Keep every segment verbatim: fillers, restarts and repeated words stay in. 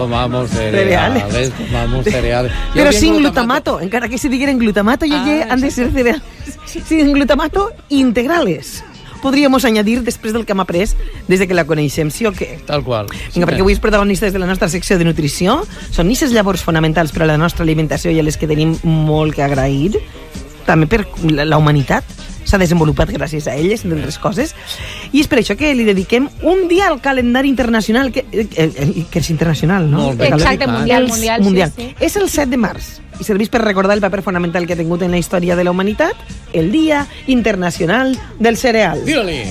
comamos cereales, cereales. comamos cereales. Però sin glutamato, encara que se digueren glutamato, ah, ja han de ser cereals sin glutamato integrales. Podríamos añadir després del que hem après des de que la coneixem, sí o què? Tal qual. Vinga, perquè avui els protagonistes de la nostra secció de nutrició són aquestes llavors fonamentals per a la nostra alimentació i a les que tenim molt que agrair, també per la humanitat s'ha desenvolupat gràcies a elles, entre altres coses, i és per això que li dediquem un dia al calendari internacional, que, eh, eh, que és internacional, no? Molt bé. Exacte, mundial, mundial, mundial. Sí, sí. És el set de març, i serveix per recordar el paper fonamental que ha tingut en la història de la humanitat, el Dia Internacional del Cereal. Tira-li!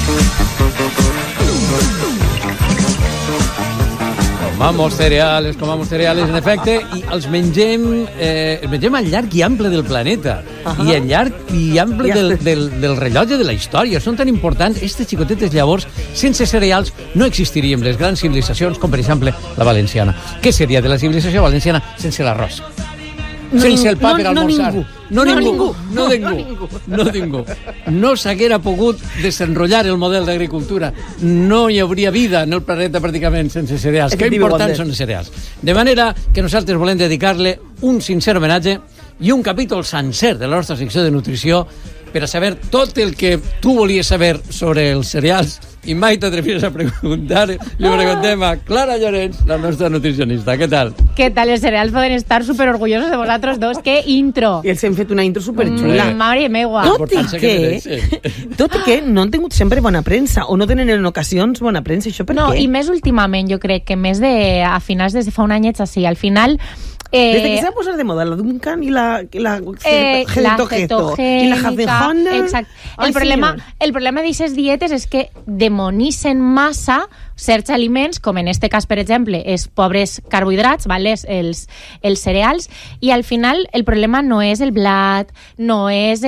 Comamos cereales, comamos cereales, en efecte, i els mengem, eh, els mengem al llarg i ample del planeta, uh -huh. i al llarg i ample del, del, del rellotge de la història. Són tan importants, aquestes xicotetes llavors, sense cereals no existirien les grans civilizacions, com per exemple la valenciana. Què seria de la civilització valenciana sense l'arròs? No, sense el pa no, per almorzar. No, no, no ningú. ningú. No, ningú. No, ningú. No ningú. No s'haguera pogut desenrotllar el model d'agricultura. No hi hauria vida en el planeta pràcticament sense cereals. Que importants són els cereals. De manera que nosaltres volem dedicar-li un sincer homenatge i un capítol sencer de la nostra secció de nutrició per a saber tot el que tu volies saber sobre els cereals i mai t'atrevies a preguntar. Li preguntem a Clara Llorens, la nostra nutricionista. Què tal? Què tal? Els cereals poden estar superorgullosos de vosaltres dos. Que intro! I els hem fet una intro superxula. Mm, mare meua. Tot i que, tot i que no han tingut sempre bona premsa, o no tenen en ocasions bona premsa. Això per no, què? I més últimament, jo crec que més de, a finals des de fa un anyet així, al final... Eh, Desde que se va a posar de moda la Duncan y la, la, eh, la cetogénica y la jazejona. Exacto. Ay, el problema, sí. el problema d'aquestes dietes és que demonissen massa certs aliments, com en este cas, per exemple, els pobres carbohidrats, ¿vale? els, els cereals, i al final el problema no és el blat, no és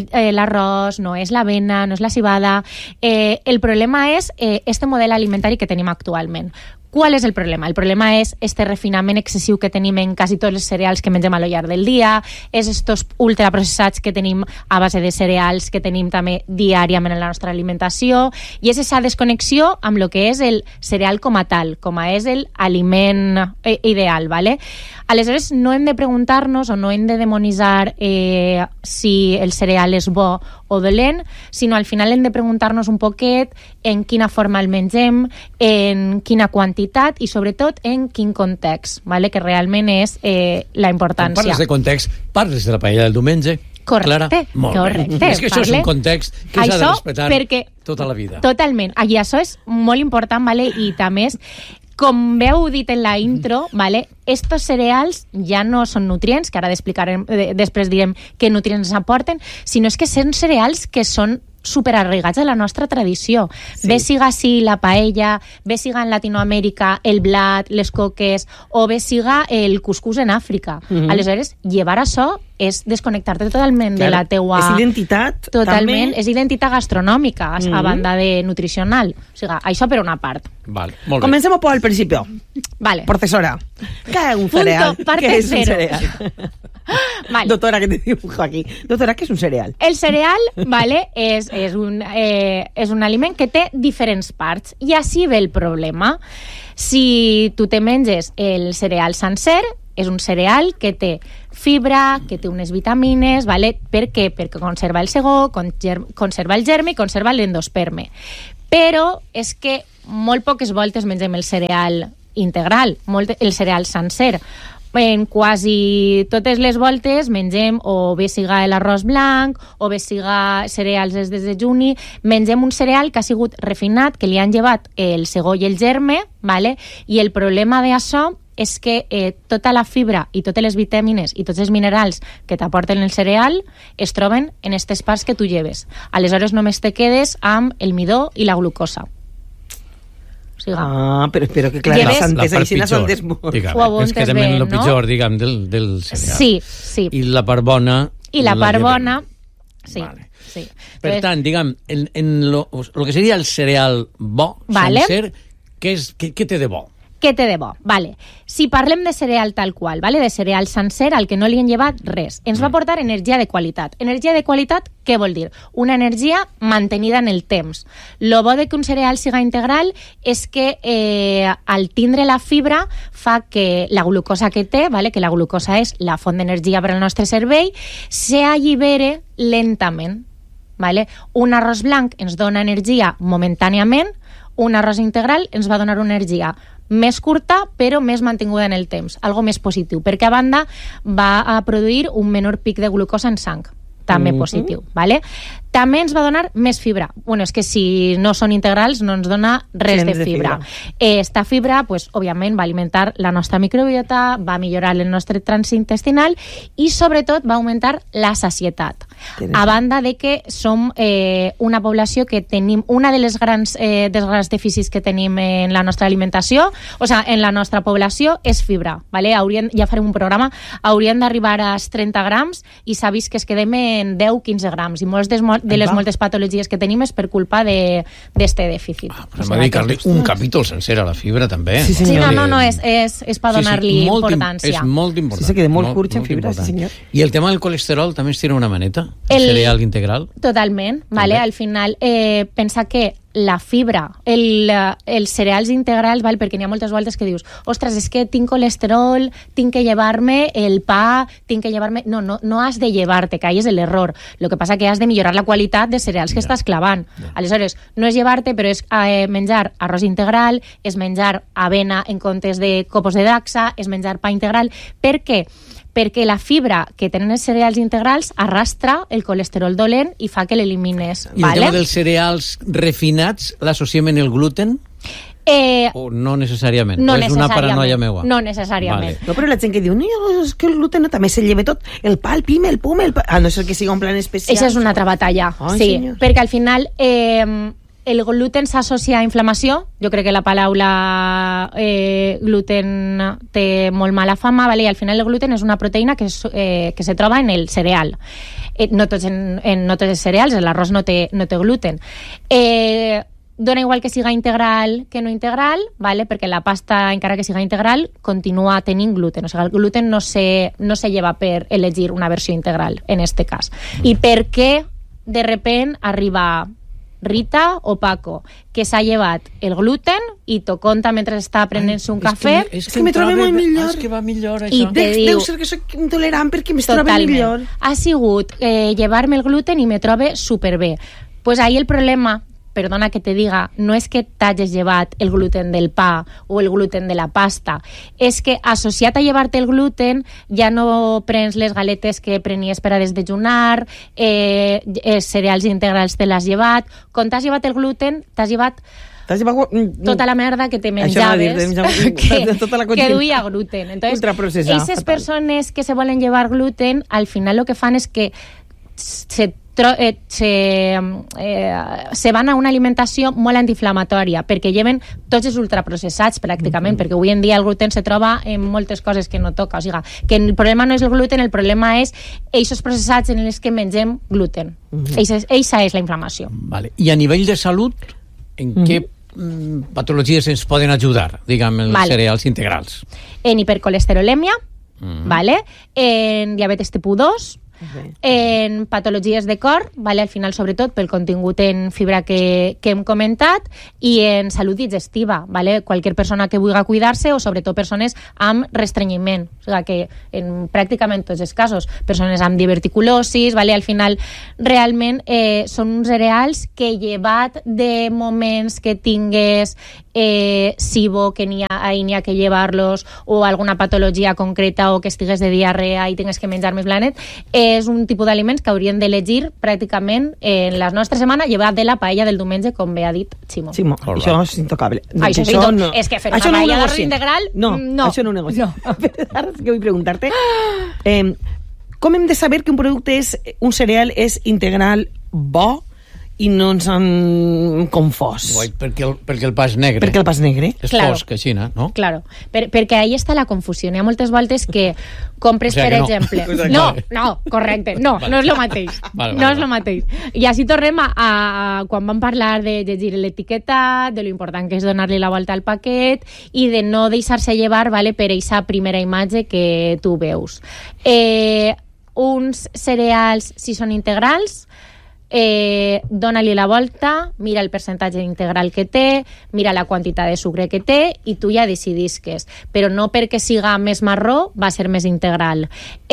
l'arròs, no és l'avena, no és la cibada. Eh, el problema és eh, este model alimentari que tenim actualment. Qual és el problema? El problema és este refinament excessiu que tenim en quasi tots els cereals que mengem a lo llarg del dia, és estos ultraprocessats que tenim a base de cereals que tenim també diàriament en la nostra alimentació, i és aquesta desconnexió amb el que és el cereal com a tal, com a és el aliment ideal, ¿vale? Aleshores, no hem de preguntar-nos o no hem de demonitzar eh, si el cereal és bo o dolent, sinó al final hem de preguntar-nos un poquet en quina forma el mengem, en quina quantitat i sobretot en quin context, ¿vale? Que realment és eh, la importància. Quan parles de context, parles de la paella del diumenge. Correcte, Clara, molt correcte. Bé. És que això parle. És un context que s'ha de respectar perquè, tota la vida. Totalment. I això és molt important, ¿vale? I també és, com veu dit en la intro, ¿vale? Estos cereals ja no són nutrients, que ara explicarem, després direm què nutrients aporten, sinó és que són cereals que són superarraigats a la nostra tradició. Sí. Bé siga així la paella, bé siga en Latinoamèrica el blat, les coques, o bé siga el cuscús en Àfrica. Mm-hmm. Aleshores, llevar això és desconnectar-te totalment claro, de la teua... És identitat, totalment, també. És identitat gastronòmica, mm-hmm. a banda de nutricional. O sigui, això per una part. Vale, molt bé. Comencemos por el principio. Vale. Profesora, ¿qué es un cereal? Punto, parte ¿Qué es un cero. cereal? Vale. Doctora, que te dibujo aquí. Doctora, ¿qué es un cereal? El cereal, vale, és, és, un, eh, és un aliment que té diferents parts. I així ve el problema. Si tu te menges el cereal sencer, és un cereal que té fibra, que té unes vitamines, vale? Per què? Perquè conserva el segó, conserva el germe i conserva l'endosperme. Però és que molt poques voltes mengem el cereal integral, molt, el cereal sencer. En quasi totes les voltes mengem o bé siga l'arròs blanc o bé siga cereals des de dejuni, mengem un cereal que ha sigut refinat, que li han llevat el segó i el germe, ¿vale? I el problema d'això és que eh, tota la fibra i totes les vitamines i tots els minerals que t'aporten el cereal es troben en aquestes parts que tu lleves. Aleshores només te quedes amb el midó i la glucosa. O sigui, ah, però espero que clar, lleves... les aixines són desmort. És que també el pitjor, diguem, del, del cereal. Sí, sí. I la part bona... I la part la bona... Sí, vale. sí. Per Entonces, tant, diguem, en, en lo, lo que seria el cereal bo, vale. sencer, què, és, què, què té de bo? què té de bo? Vale. Si parlem de cereal tal qual, vale? De cereal sencer al que no li han llevat res, ens va portar energia de qualitat. Energia de qualitat, què vol dir? Una energia mantenida en el temps. Lo bo de que un cereal siga integral és que eh, al tindre la fibra fa que la glucosa que té, vale? Que la glucosa és la font d'energia per al nostre cervell, s'allibere lentament. Vale? Un arròs blanc ens dona energia momentàniament, un arròs integral ens va donar una energia més curta, però més mantinguda en el temps, algo més positiu, perquè a banda va a produir un menor pic de glucosa en sang, també mm-hmm. positiu, ¿vale? També ens va donar més fibra. Bueno, és que si no són integrals no ens dona res de fibra. de fibra. Eh, esta fibra, pues, òbviament, va alimentar la nostra microbiota, va millorar el nostre trànsit intestinal i, sobretot, va augmentar la sacietat. A banda de que som eh, una població que tenim una de les grans, eh, dels grans dèficits que tenim en la nostra alimentació, o sigui, en la nostra població, és fibra. ¿Vale? Haurien, ja farem un programa, haurien d'arribar als trenta grams i s'ha vist que es quedem en deu a quinze grams i molts des, de les moltes patologies que tenim és per culpa d'este de, dèficit. Ah, però hem de dedicar-li un capítol sencer a la fibra, també. Sí, sí no, no, no, és, és, és per donar-li sí, sí, importància. És molt important. Sí, se queda molt, molt curt en fibra, sí, senyor. I el tema del colesterol també ens tira una maneta? El, el cereal integral? Totalment, vale? Al final, eh, pensa que la fibra, el, els cereals integrals, val? Perquè n'hi ha moltes voltes que dius, ostres, és que tinc colesterol, tinc que llevar-me el pa, tinc que llevar-me... No, no, no has de llevar-te, que ahí és l'error. Lo que passa que has de millorar la qualitat de cereals que ja. estàs clavant. Ja. Aleshores, no és llevar-te, però és eh, menjar arròs integral, és menjar avena en comptes de copos de dacsa, és menjar pa integral. Per què? Perquè la fibra que tenen els cereals integrals arrastra el colesterol dolent i fa que l'elimines. I ¿vale? el tema dels cereals refinats l'associem en el gluten? Eh, o no necessàriament? No o és una paranoia meua? No necessàriament. Vale. No, però la gent que diu, no, és que el gluten no, també se lleva tot, el pa, el pime, el pum, el pa... Ah, no és el que siga un plan especial. Això és una altra batalla, Ai, sí, senyor. perquè al final... Eh, el gluten s'associa a inflamació. Jo crec que la paraula eh, gluten té molt mala fama, vale? I al final el gluten és una proteïna que, es, eh, que se troba en el cereal. Eh, no, tots en, en, no tots els cereals, l'arròs no té, no té gluten. Eh, dona igual que siga integral que no integral, vale? Perquè la pasta, encara que siga integral, continua tenint gluten. O sigui, el gluten no se, no se lleva per elegir una versió integral, en este cas. I per què, de repent, arriba... Rita o Paco, que s'ha llevat el gluten i t'ho conta mentre està prenent-se un cafè. És que, és que me trobo molt millor. És que va millor, això. I te diu, deu ser que soc intolerant perquè me trobo millor. Ha sigut eh, llevar-me el gluten i me trobe superbé. Pues ahí el problema, perdona que te diga, no és que t'hagis llevat el gluten del pa o el gluten de la pasta, és que associat a llevar-te el gluten ja no prens les galetes que prenies per a desdejunar, eh, eh, cereals integrals te l'has llevat. Quan t'has llevat el gluten, t'has llevat tota la merda que te menjaves que, tota la que duia gluten. Entonces, esas persones que se volen llevar gluten, al final lo que fan és que se Eh, se, eh, se van a una alimentació molt antiinflamatòria perquè lleven tots els ultraprocessats pràcticament, mm-hmm. perquè avui en dia el gluten se troba en moltes coses que no toca, o sigui, que el problema no és el gluten, el problema és eixos processats en els que mengem gluten. Mm-hmm. Eixa, eixa és la inflamació. Vale. I a nivell de salut, en mm-hmm. què mm, patologies ens poden ajudar, diguem, els vale. cereals integralts? En hipercolesterolèmia, mm-hmm. vale? En diabetes tipus dos, okay. En patologies de cor, vale? Al final sobretot pel contingut en fibra que, que hem comentat, i en salut digestiva, vale? Qualsevol persona que vulgui cuidar-se, o sobretot persones amb restrenyiment, o sigui que en pràcticament tots els casos, persones amb diverticulosis, vale? Al final realment eh, són uns cereals que, llevat de moments que tingues eh, SIBO, que n'hi ha, n'hi ha que llevar-los, o alguna patologia concreta, o que estigues de diarrea i tingues que menjar més blanet, eh, és un tipus d'aliments que haurien d'elegir pràcticament en la nostra setmana, llevat de la paella del diumenge, com bé ha dit Ximo. Ximo, això és intocable. Ah, això, això no. És que fer una paella d'arròs integral... No, no, això no ho negocio. No. Ara que vull preguntar-te, eh, com hem de saber que un producte és, un cereal és integral bo i no ens han confós. Guai, perquè, el, perquè el pa és negre. Perquè el pa és negre. És Claro. fosc, així, no? Claro, per, perquè ahí està la confusió. N'hi ha moltes voltes que compres, O sea per que no. exemple... O sea que No, vale. no, correcte, no, Vale. no és lo mateix. Vale, vale, no és vale. lo mateix. I així tornem a, a, a quan vam parlar de llegir l'etiqueta, de lo important que és donar-li la volta al paquet i de no deixar-se llevar, vale, per aquesta primera imatge que tu veus. Eh, uns cereals, si són integrals, eh, dona-li la volta, mira el percentatge integral que té, mira la quantitat de sucre que té i tu ja decidisques. Però no perquè siga més marró va ser més integral.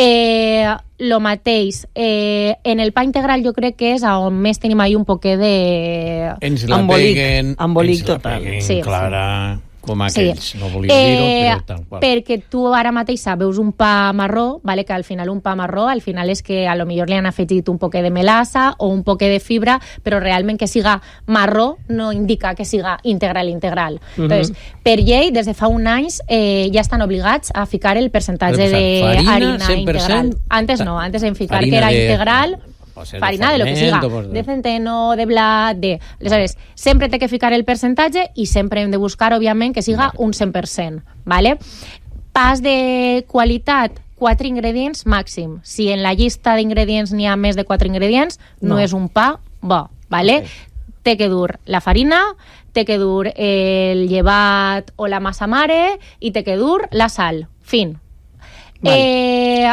Eh, lo mateix, eh, en el pa integral jo crec que és on més tenim ahí un poquet de... Ens la Embolic, peguen... embolic ens la total. peguen, Sí. Clara, com aquells. Sí. No volia dir-ho, Eh, però tal qual. perquè tu ara mateix veus un pa marró, vale, que al final un pa marró al final és que a lo millor li han afegit un poquet de melassa o un poquet de fibra, però realment que siga marró no indica que siga integral integral. Uh -huh. Entonces, per llei, des de fa un anys eh, ja estan obligats a ficar el percentatge Però, de farina, harina cent per cent? integral. Antes no, antes en ficar Farina que era de- integral, pot ser de farina de lo que siga, ferment, o pot- de centeno, de blat, de... Aleshores, sempre té que ficar el percentatge i sempre hem de buscar, òbviament, que siga un cent per cent, ¿vale? Pas de qualitat, quatre ingredients màxim. Si en la llista d'ingredients n'hi ha més de quatre ingredients, no, No. és un pa bo, ¿vale? Okay. Té que dur la farina, té que dur el llevat o la massa mare i té que dur la sal. Fin. Vale. Eh,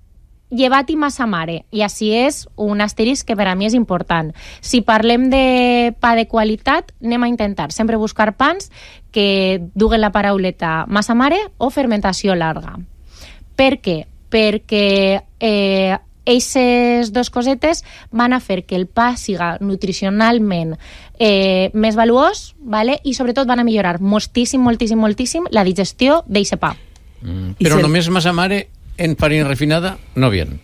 llevat i massa mare, i així és un asterisc que per a mi és important. Si parlem de pa de qualitat, anem a intentar sempre buscar pans que duguen la parauleta massa mare o fermentació larga. Per què? Perquè eh, aquestes dues cosetes van a fer que el pa siga nutricionalment eh, més valuós, vale? I sobretot van a millorar moltíssim, moltíssim, moltíssim la digestió d'aquest pa. Mm, I però si- només massa mare en farina refinada no bien.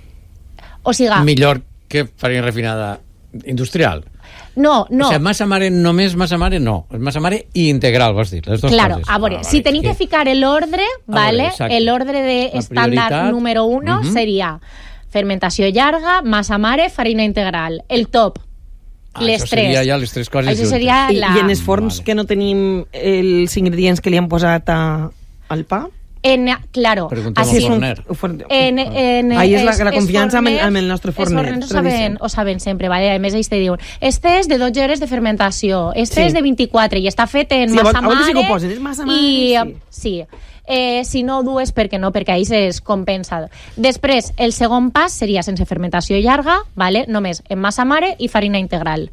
O siga, Millor que farina refinada industrial. no, no. O sigui, massa mare, només massa mare, no. És massa mare i integral, vas dir, les dues Claro, coses. a veure, Ah, si vale, tenim que ficar l'ordre, vale? exacte. L'ordre de La estàndard prioritat. número uno Mhm. seria fermentació llarga, massa mare, farina integral. El top. Ah, les això tres. seria ja les tres coses Això juntes. seria I, la... I en els forns Vale. que no tenim els ingredients que li han posat a, al pa? En, claro, Preguntem així al és. forner. forn... En, en, Ahí és la, els- la els confiança amb el, forners- amb el nostre forner. Els forners ho tradició. saben, ho saben sempre, vale? A més ells te diuen este és de dotze hores de fermentació, este Sí. és de vint-i-quatre i està fet en Sí, a massa vol- a voltes sí que ho mare posen, és massa mare, i, sí. sí. Eh, si no ho dues, perquè no, perquè ahí es compensa. Després, el segon pas seria sense fermentació llarga, vale? Només en massa mare i farina integral.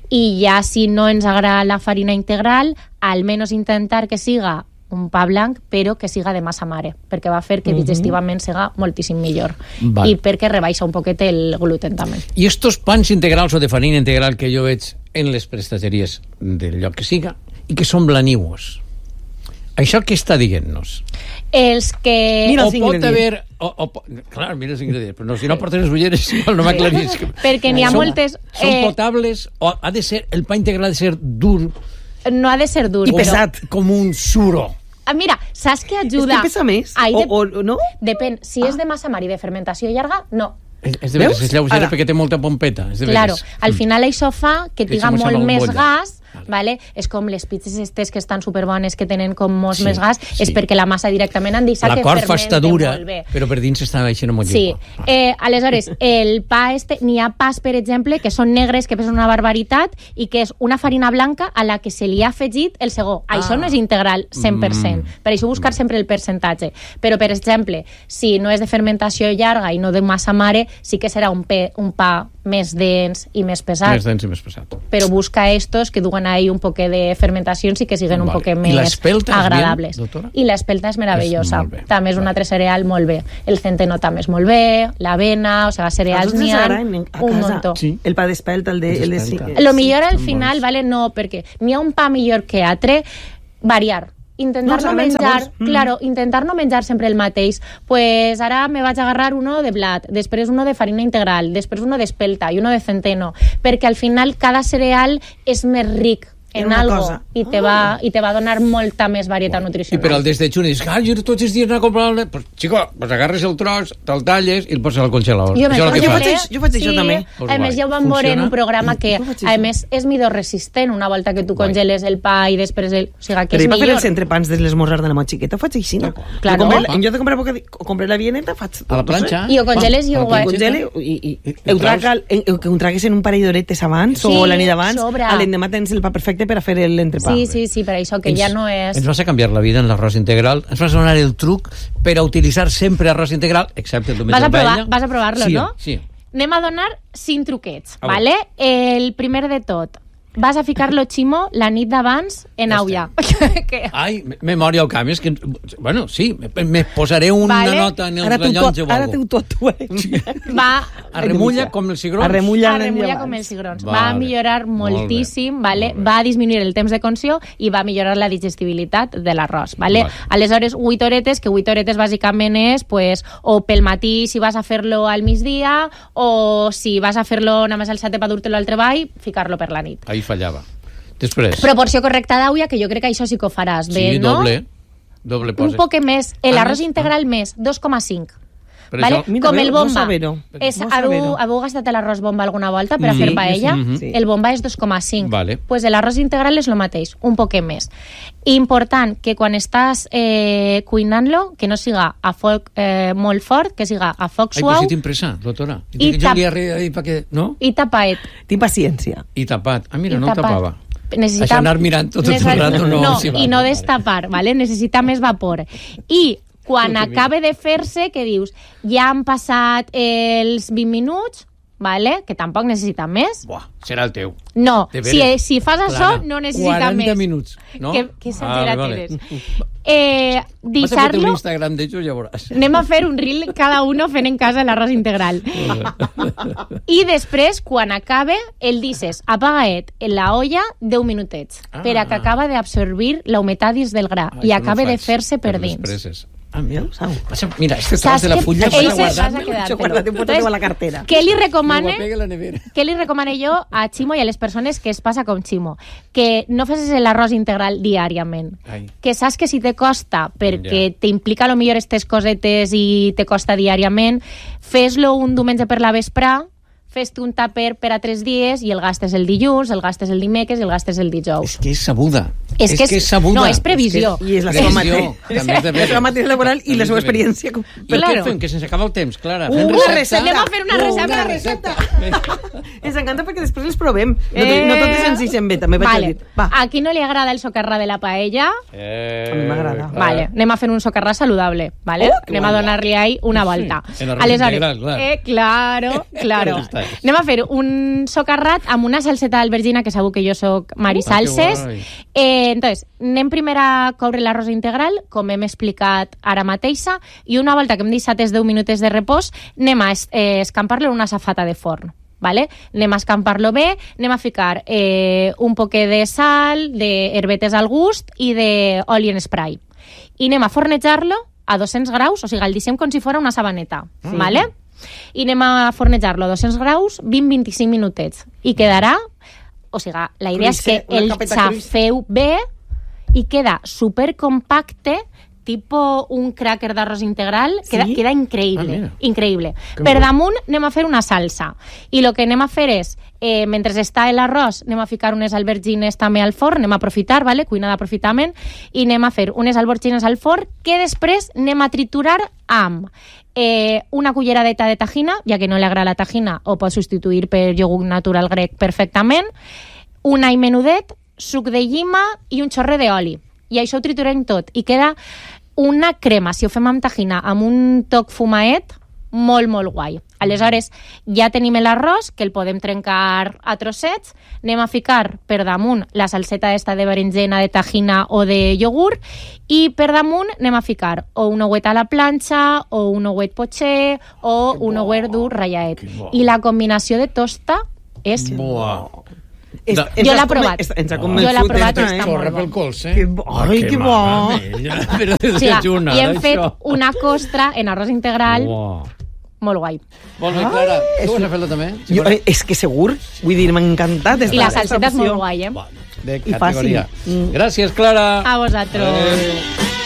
I ja si no ens agrada la farina integral, almenys intentar que siga un pa blanc, però que siga de massa mare, perquè va fer que digestivament siga moltíssim millor. Val. I perquè rebaixa un poquet el gluten també. I estos pans integrals o de farina integral que jo veig en les prestateries del lloc que siga i que són blaniuos, això què està dient-nos? Els que... Mira o els pot ingredients. haver... O, o, po- clar, mira els ingredients, però no, si no portes les ulleres igual no m'aclarís. Perquè n'hi ha Són- moltes... Són eh, potables o ha de ser... El pa integral ha de ser dur no ha de ser dur. I però- pesat. com un suro. Ah, mira, saps què És ajuda? que pesa més? Ai, O, de... o, no? Depèn. Si és de massa mare i de fermentació llarga, no. És, és de veres, Veus? és lleugera Ara. perquè té molta pompeta. És de Claro, veres. al final això fa que Que tinga això molt sembla més bombolla. gas, vale? És com les pizzas estes que estan superbones que tenen com molts Sí, més gas, sí. és perquè la massa directament han deixat La que corfa està fermente dura, molt bé. però per dins està baixant molt Sí, llengua. eh, aleshores, el pa este, n'hi ha pas, per exemple, que són negres, que pesen una barbaritat, i que és una farina blanca a la que se li ha afegit el segó. Ah. Això no és integral cent per cent, Mm. per això buscar sempre el percentatge. Però, per exemple, si no és de fermentació llarga i no de massa mare, sí que serà un, pe, un pa més dens i més pesat. Més dens i més pesat. Però busca estos que duguen ahí un poquet de fermentacions i que siguen un Vale. poquet I més l'espelta és agradables. bien, doctora? I l'espelta és meravellosa. És molt bé. També és un Vale. altre cereal molt bé. El centeno també és molt bé, l'avena, o sigui, cereals Als n'hi nostres ha agraden a un casa. muntó. Sí. El pa d'espelta, el de... El de D'espelta. Lo millor al Són final, bons. vale, no, perquè n'hi ha un pa millor que altre, variar. Intentar No, no, saben menjar, sabors. Mm. claro, intentar no menjar sempre el mateix. Pues ara me vaig agarrar uno de blat, després uno de farina integral, després uno d'espelta i uno de centeno, perquè al final cada cereal és més ric en algo i te, va, i te va donar molta més varietat nutricional. I per al desdejuni dius, ah, jo tots els dies anar a comprar... Pues, xico, pues agarres el tros, te'l talles i el poses al congelador. Jo, això jo, faig, això, jo faig sí, això també. Pues a més, ja ho vam veure en un programa que, a més, és midorresistent una volta que tu congeles el pa i després el... O sigui, que però és millor. Però per els entrepans de l'esmorzar de la meva xiqueta ho faig així, no? Claro. Compre, en lloc de comprar bocadillo, comprar la vieneta, faig... A la planxa. I ho congeles i ho... Ho congele i ho tragues en un parell d'horetes abans o la nit abans, a l'endemà tens el pa perfecte per a fer l'entrepà. Sí, sí, sí, per això que ja no és... Ens vas a canviar la vida en l'arròs integral. Ens vas a donar el truc per a utilitzar sempre arròs integral, excepte el vas a provar, vas a provar-lo, sí, no? Sí. Anem a donar cinc truquets, ah, vale? El primer de tot, vas a ficar-lo ximo la nit d'abans en aula. Ai, memòria al camp, és que... Bueno, sí, me posaré una vale. nota en els rellotge o alguna cosa. Ara tot tu, eh? Va... Arremulla com els cigrons. Arremulla, Arremulla com els cigrons. Vale. Va millorar moltíssim, molt vale? Molt va disminuir el temps de cocció i va millorar la digestibilitat de l'arròs. Vale? Vale. Aleshores, vuit horetes, que vuit horetes bàsicament és pues, o pel matí si vas a fer-lo al migdia o si vas a fer-lo nada més al sate per dur-te-lo al treball, ficar-lo per la nit. Ahí fallava. Després. Proporció correcta d'auia, que jo crec que això sí que ho faràs bé, sí, no? doble. Doble poses. Un poc més. L'arròs integral ah. més, dos coma cinc. Vale? Això, com el bomba. És, heu, heu gastat l'arròs bomba alguna volta per sí, a fer paella? Sí, sí. El bomba és dos coma cinc. Vale. Pues l'arròs integral és el mateix, un poc més. Important que quan estàs eh, cuinant-lo, que no siga a foc eh, molt fort, que siga a foc suau. Ai, però si t'impressa, doctora. I, I, tap... perquè, no? I tapaet. Tinc paciència. I tapat. Ah, mira, I no tapat. el tapava. Necessita... Això anar mirant tot el rato no... No, si i no destapar, ¿vale? Necessita més vapor. I quan acabe de fer-se, que dius, ja han passat els vint minuts, vale? Que tampoc necessita més. Buah, serà el teu. No, si, si fas Clara, això, no necessita quaranta més. quaranta minuts, no? Que, que exagerat ah, vale. eres. Eh, Vas a fer un Instagram d'ells, ja veuràs. Anem a fer un reel cada uno fent en casa l'arròs integral. I després, quan acabe, el dices, apagaet en la olla deu minutets, ah. per a que acaba d'absorbir la humitat dins del gra ah, i acabe no de fer-se per, per dins. Preses. Ah, mira, mira, este tros de la fulla vas a guardar-me a la cartera. Què li recomane, què li recomane jo a Ximo i a les persones que es passa com Ximo? Que no facis l'arròs integral diàriament. Ai. Que saps que si te costa, perquè ja. t'implica a lo millor aquestes cosetes i te costa diàriament, fes-lo un diumenge per la vesprà, fes-te un tàper per a tres dies i el gastes el dilluns, el gastes el dimecres i el gastes el dijous. És que és sabuda. És, és que és, és sabuda. No, és previsió. És que, I és la seva matèria. La seva matèria laboral i la seva experiència. Per què fem? Que se'ns acaba el temps, Clara. Uh, una recepta. Anem a fer una recepta. Una recepta. Ens encanta perquè després les provem. Eh... No totes ens deixen bé, també vaig vale. a dir. Va. A qui no li agrada el socarrà de la paella? Eh... A mi m'agrada. Vale, anem a fer un socarrà saludable, vale? Oh, anem a donar-li ahí una volta. Sí. Aleshores, clar. Eh, claro, claro. Anem a fer un socarrat amb una salseta d'albergina, que segur que jo soc marisalses. Ah, eh, entonces, anem primer a coure l'arròs integral, com hem explicat ara mateixa, i una volta que hem deixat els deu minuts de repòs, anem a eh, escampar-lo en una safata de forn. Vale? Anem a escampar-lo bé, anem a ficar eh, un poquet de sal, d'herbetes al gust i d'oli en spray. I anem a fornejar-lo a dos-cents graus, o sigui, el deixem com si fos una sabaneta. Mm. Vale? I anem a fornejar-lo a dos-cents graus vint a vint-i-cinc minutets. I quedarà... O sigui, la idea Cruise, és que el xafeu bé i queda supercompacte, tipo un cracker d'arròs integral, sí? queda, queda increïble. Ah, increïble. Que per damunt anem a fer una salsa. I el que anem a fer és, eh, mentre està l'arròs, anem a ficar unes albergines també al forn, anem a aprofitar, vale? Cuina d'aprofitament, i anem a fer unes albergines al forn que després anem a triturar amb eh, una culleradeta de tajina, ja que no li agrada la tajina, o pot substituir per iogurt natural grec perfectament, un all menudet, suc de llima i un xorre d'oli. I això ho triturem tot. I queda una crema, si ho fem amb tajina, amb un toc fumaet, molt, molt guai. Aleshores, ja tenim l'arròs, que el podem trencar a trossets, anem a ficar per damunt la salseta esta de berenjena, de tajina o de iogurt, i per damunt anem a ficar o un ouet a la planxa, o un ouet potxer, o un ouet dur rallaet. I la combinació de tosta és... Wow. Es, no. Jo l'he provat. Es, ens ha jo l'he provat i està molt bo. Cols, eh? Que bo. Ai, que bo! Però o sigui, i hem fet una costra en arròs integral wow. molt guai. Molt bé, Clara. Tu vas a fer-la també? Jo, és que segur, vull dir, m'ha encantat. I la salseta és molt guai, eh? Bueno. de I categoria. fàcil. Mm. Gràcies, Clara. A vosaltres.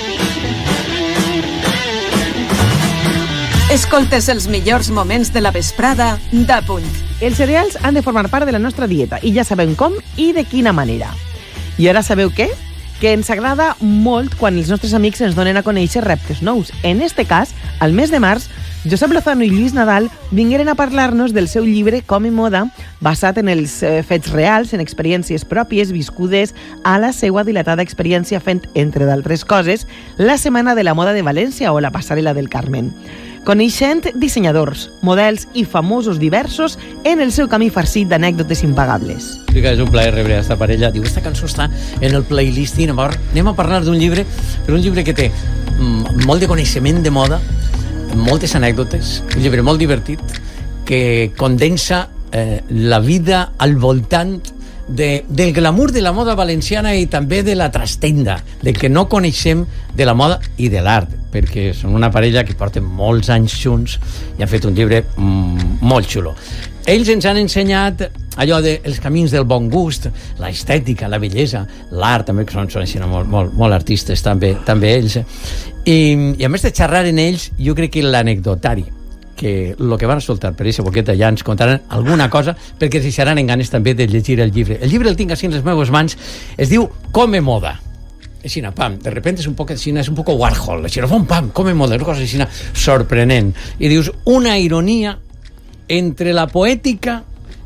Escoltes els millors moments de la vesprada d'A Punt. Els cereals han de formar part de la nostra dieta i ja sabem com i de quina manera. I ara sabeu què? Que ens agrada molt quan els nostres amics ens donen a conèixer reptes nous. En este cas, al mes de març, Josep Lozano i Lluís Nadal vingueren a parlar-nos del seu llibre Com i Moda, basat en els eh, fets reals, en experiències pròpies viscudes a la seva dilatada experiència fent, entre d'altres coses, la Setmana de la Moda de València o la Passarel·la del Carmen. Coneixent dissenyadors, models i famosos diversos en el seu camí farcit d'anècdotes impagables. Sí que és un plaer rebre aquesta parella. Diu, esta cançó està en el playlist i anem a parlar d'un llibre, però un llibre que té mm, molt de coneixement de moda, moltes anècdotes, un llibre molt divertit que condensa eh, la vida al voltant de, del glamour de la moda valenciana i també de la trastenda, del que no coneixem de la moda i de l'art, perquè són una parella que porten molts anys junts i han fet un llibre mm, molt xulo. Ells ens han ensenyat allò dels camins del bon gust, la estètica, la bellesa, l'art, també, que són, són així, molt, molt, molt artistes també, també ells. I, I a més de xerrar en ells, jo crec que l'anecdotari, que el que van escoltar per aquesta boqueta ja ens contaran alguna cosa, perquè es deixaran en ganes també de llegir el llibre. El llibre el tinc així en les meves mans, es diu Come Moda. Així, pam, de repente és un poc així, és un poc Warhol, així, un pam, Come Moda, una cosa així sorprenent. I dius, una ironia entre la poètica,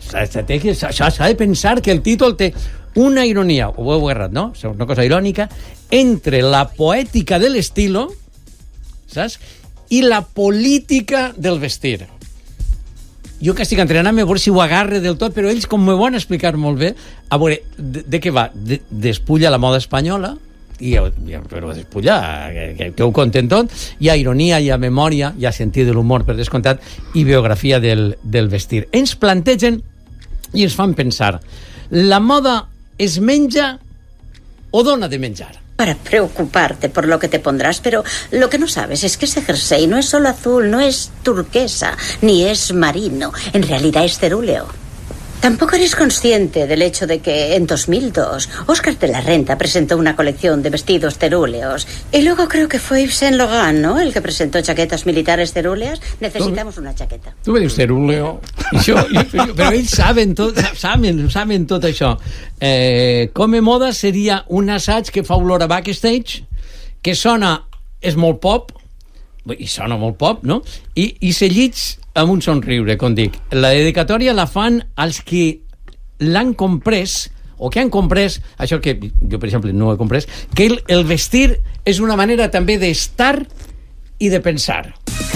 s'ha de pensar que el títol té una ironia, ho heu agarrat, no? És una cosa irònica, entre la poètica de l'estilo, saps? I la política del vestir. Jo que estic entrenant-me a veure si ho agarre del tot, però ells com m'ho van explicar molt bé, a veure, de, de què va? De, despulla la moda espanyola, i, i, però despulla, que, que, que ho conten tot, hi ha ironia, hi ha memòria, hi ha sentit de l'humor, per descomptat, i biografia del, del vestir. Ens plantegen i ens fan pensar, la moda es menja o dona de menjar? Para preocuparte por lo que te pondrás, pero lo que no sabes es que ese jersey no es solo azul, no es turquesa, ni es marino, en realidad es cerúleo. Tampoco eres consciente del hecho de que en dos mil dos Óscar de la Renta presentó una colección de vestidos cerúleos y luego creo que fue Yves Saint Laurent, ¿no?, el que presentó chaquetas militares cerúleas. Necesitamos una chaqueta. Tu me dius cerúleo, això, però ells saben tot, saben, saben tot això. Eh, Come Moda seria un assaig que fa olor a backstage, que sona, és molt pop, i sona molt pop, no? I, i se llits amb un somriure, com dic. La dedicatòria la fan als que l'han comprès, o que han comprès, això que jo, per exemple, no he comprès, que el, el vestir és una manera també d'estar i de pensar.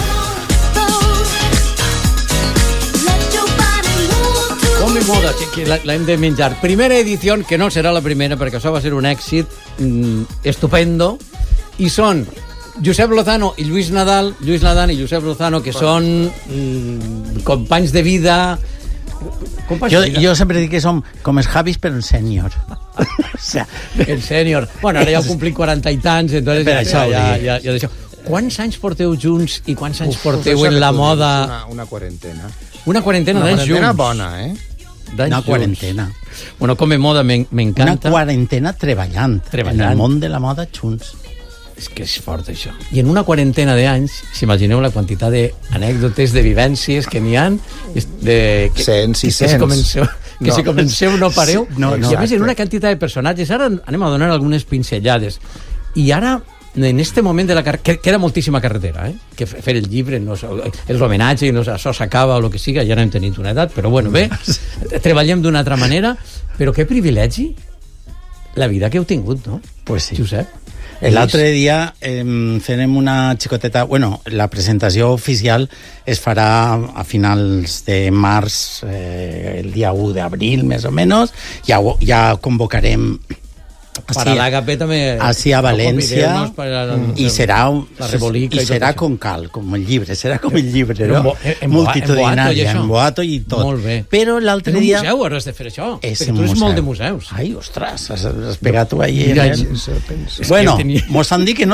Com i moda, que, que l'hem de menjar. Primera edició, que no serà la primera, perquè això va ser un èxit mm, estupendo, i són Josep Lozano i Lluís Nadal, Lluís Nadal i Josep Lozano, que són mm, companys de vida. Companys jo, de vida. Jo sempre dic que som com els Javis, però en sènior. O sea, el sènior. Bueno, ara ja heu complit quaranta i tants, entonces ja, això, ja, ja, ja, ja quants anys porteu junts i quants anys Uf, porteu en la moda? Una, una quarantena. Una quarantena d'anys junts. Una quarantena bona, eh? Una quarantena. Bueno, Com a moda m'encanta. Una quarantena treballant, treballant. En el món de la moda junts. És que és fort, això. I en una quarantena d'anys, s'imagineu la quantitat d'anècdotes, de vivències que n'hi ha, de, que, cents i que, cents. Si comenceu, que no. si comenceu no pareu. Sí, no, no, I a més, en una quantitat de personatges. Ara anem a donar algunes pincellades. I ara, en este moment de la carretera, queda moltíssima carretera, eh? Que fer el llibre, no, l'homenatge, no, això s'acaba o el que siga, ja no hem tenit una edat, però bueno, bé, treballem d'una altra manera, però que privilegi la vida que heu tingut, no? Pues sí. Josep? L'altre dia eh, farem una xicoteta... Bueno, la presentació oficial es farà a finals de març, eh, el dia u d'abril, més o menys. Ja, ja convocarem... Para la Agapé també... Així a València, mm. i serà, i i serà com cal, com el llibre, serà com el llibre, no? En, en, multitudinària, en boato i tot. Molt bé. Però l'altre dia... En un museu hauràs de fer això, és perquè tu eres molt de museus. Ai, ostres, has, has pegat tu ahí. Mira, el... Bueno, mos han dit que no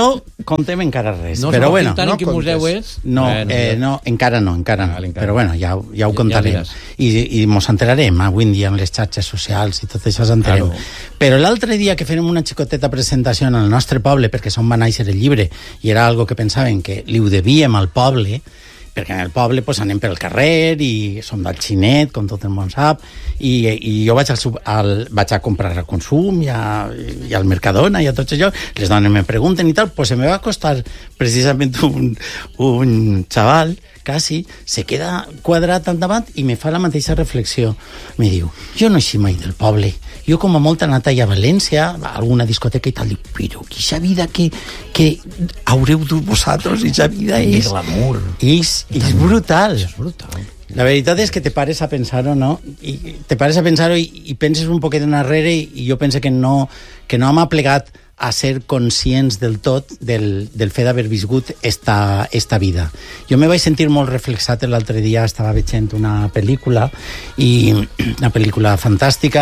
contem encara res. No però sabeu bueno, tant no en quin museu és? No, Bueno, eh, ja. no, encara no, encara no. Vale, encara. Però bueno, ja, ja ho Ja- contarem. ja I, I mos enterarem avui en dia amb les xarxes socials i tot això s'enterem. Claro. Però l'altre dia que farem una xicoteta presentació en el nostre poble, perquè som va néixer el llibre, i era algo que pensaven que li ho devíem al poble, perquè en el poble pues, anem pel carrer i som del xinet, com tot el món sap, i, i jo vaig, al, sub- al, vaig a comprar a Consum i, a, i al Mercadona i a tots això, les dones me pregunten i tal, pues se me va costar precisament un, un xaval, quasi, se queda quadrat endavant i me fa la mateixa reflexió. Me diu, jo no he sigut mai del poble, jo com a molt he anat allà a València, a alguna discoteca i tal, dic, però quina vida que, que haureu dut vosaltres, quina vida és... glamour. És, és brutal. És brutal. La veritat és que te pares a pensar-ho, no? I te pares a pensar-ho i, i penses un poquet enrere i, i jo penso que no, que no m'ha plegat a ser conscients del tot del, del fet d'haver viscut esta, esta vida. Jo me vaig sentir molt reflexat l'altre dia, estava veient una pel·lícula, i una pel·lícula fantàstica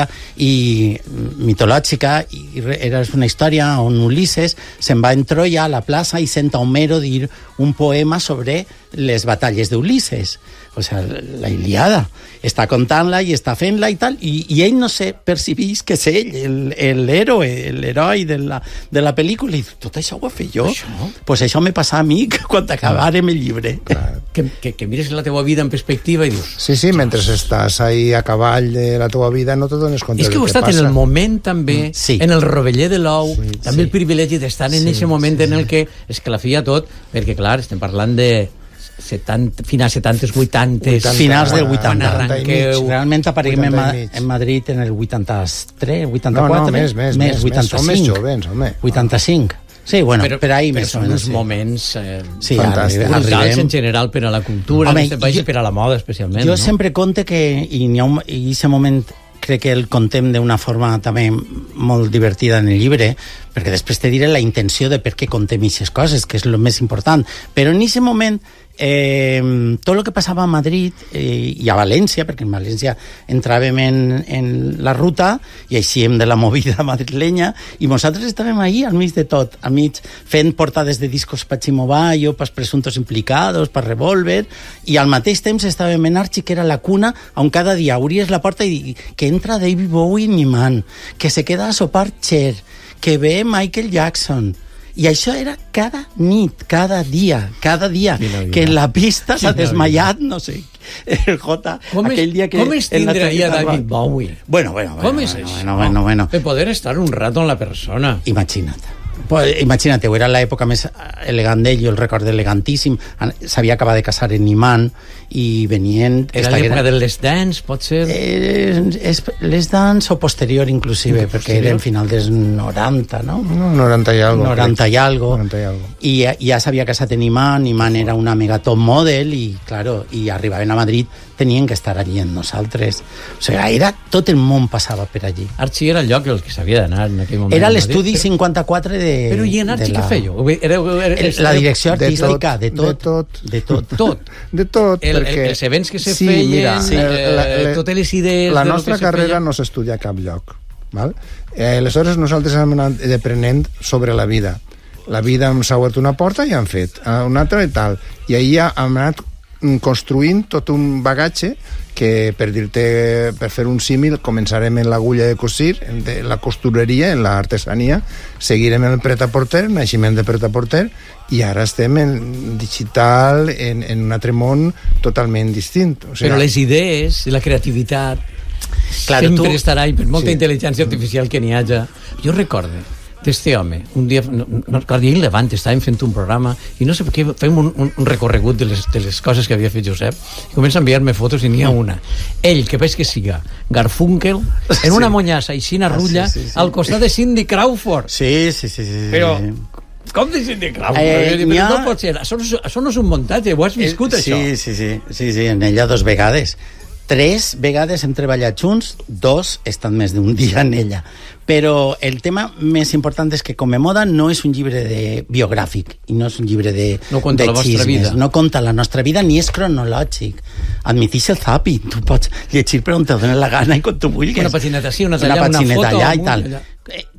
i mitològica, i era una història on Ulisses se'n va en Troia a la plaça i sent a Homero dir un poema sobre les batalles d'Ulisses, o sigui, la Ilíada. Està contant-la i està fent-la i tal, i, i ell no se percibís que és ell, l'héroe, l'heroi de la, de la pel·lícula, i tot això ho he fet jo. Això? Pues això me passa a mi quan acabàrem el llibre. Que, que, que mires la teva vida en perspectiva i dius... Sí, sí, mentre estàs ahí a cavall de la teva vida no te dones compte És que del heu que estat passa. en el moment també, Sí. en el roveller de l'ou, Sí, també sí. el privilegi d'estar en aquest moment en el que esclafia tot, perquè clar, estem parlant de setanta, finals setanta, vuitanta, Finals del quan vuitanta. arranqueu... Realment apareguem en, vuitanta Ma- i mig. en Madrid en el vuitanta-tres, No, vuitanta-quatre... no, més, més, més, vuitanta-cinc. som més jovens, home. vuitanta-cinc. Sí, bueno, però, per ahí però més o són menys. uns sí. moments eh, Sí, Fantàstic. arri- brutals arribem... en general per a la cultura, Home, en aquest país jo- i per a la moda especialment. Jo no? sempre conte que, i n'hi ha un, i aquest moment crec que el contem d'una forma també molt divertida en el llibre, perquè després te diré la intenció de per què contem aquestes coses, que és el més important. Però en aquest moment, eh, tot el que passava a Madrid eh, i a València, perquè en València entràvem en, en la ruta i eixíem de la movida madrilenya, i nosaltres estàvem ahí al mig de tot, al mig fent portades de discos per Chimobayo, per Presuntos Implicados, per Revolver, i al mateix temps estàvem en Archie, que era la cuna on cada dia obries la porta i que entra David Bowie en Niman, que se queda a sopar Cher, que ve Michael Jackson. I això era cada nit, cada dia, cada dia, Quina vida. que en la pista s'ha Quina desmayat, no sé, el Jota, Com és, aquell dia que... com es en la tindria targeta- David Bowie? Bueno, bueno, bueno. Com és bueno, això? bueno, bueno, bueno. De poder estar un rato en la persona. Imagina't. Pues, imagina't, era l'època més elegant d'ell, jo el recordo elegantíssim, s'havia acabat de casar en Niman i venien... Era esta l'època guerra- de les dance, pot ser? Eh, és, les dance o posterior inclusive, Posterior? perquè era en final dels noranta, no? No, noranta i algo. noranta crec. i algo. noranta i algo. I ja, ja s'havia casat en Iman, Iman era una mega top model i, claro, i arribaven a Madrid, tenien que estar allí amb nosaltres. O sigui, era, tot el món passava per allí. Archie era el lloc el que s'havia d'anar en aquell moment. Era a l'estudi Madrid. cinquanta-quatre de... Però i en Archie de què feia? Era, era, era, La direcció De artística, tot, de tot. de tot. De tot. Tot. De tot, El- el- perquè... els events que se sí, feien, mira, sí, eh, totes les idees La de lo nostra que se carrera feia. no s'estudia a cap lloc. Val? Eh, aleshores nosaltres hem anat aprenent sobre la vida. La vida ens ha obert una porta i han fet eh, una altra i tal. I ahir hem anat mm, construint tot un bagatge que, per dir-te, per fer un símil, començarem en l'agulla de cosir, en de la costureria, en l'artesania, seguirem en el pret-a-porter, naixement de pret-a-porter, i ara estem en digital, en, en un altre món totalment distint. O sigui, Però les idees i la creativitat Claro, sempre tu- estarà, i per molta Sí. intel·ligència artificial que n'hi haja. Jo recorde d'este home, un dia, no, no recordo, ahir en Levant estàvem fent un programa i no sé per què fem un, un, un recorregut de les, de les coses que havia fet Josep i comença a enviar-me fotos i n'hi ha una. Ell, que veig que siga Garfunkel, en una monyassa aixina rutlla, sí, sí, sí. al costat de Cindy Crawford. Sí, sí, sí. sí. Però, com de Cindy Crawford? Eh, Eh, n'hi però ha- no pot ser, això no, és- això no és un muntatge, ho has viscut, Eh, això. Sí, sí, sí, sí, sí, en ella dos vegades. Tres vegades hem treballat junts, dos he estat més d'un dia en ella. Però el tema més important és que Com a moda no és un llibre de biogràfic i no és un llibre de, No conta de la vostra xismes, vida. no conta la nostra vida ni és cronològic. Admitix el zapi, tu pots llegir per on te dona la gana i quan tu vulguis. Una pagineta sí, una allà, una una pagineta foto, allà i un tal. allà. Eh,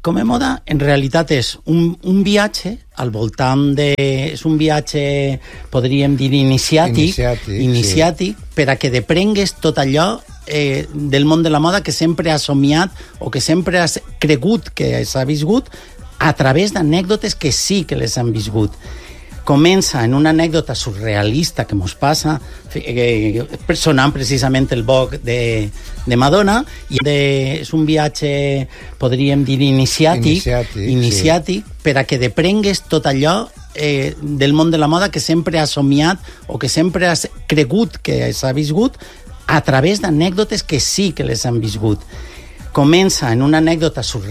Come Moda en realitat és un, un viatge al voltant de... És un viatge, podríem dir, iniciàtic, iniciàtic, iniciàtic sí. per a que deprengues tot allò eh, del món de la moda que sempre has somiat o que sempre has cregut que s'ha viscut a través d'anècdotes que sí que les han viscut. Comença en una anècdota surrealista que mos passa, eh, sonant precisament el boc de, de Madonna, i de, és un viatge, podríem dir, iniciàtic, iniciàtic, iniciàtic sí. per a que deprengues tot allò eh, del món de la moda que sempre has somiat o que sempre has cregut que s'ha viscut a través d'anècdotes que sí que les han viscut. Comença en una anècdota surrealista